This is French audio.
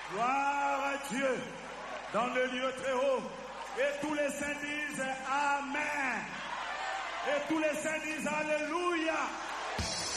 Gloire à Dieu dans le lieu très haut. Et tous les saints disent Amen. Et tous les saints disent Alléluia.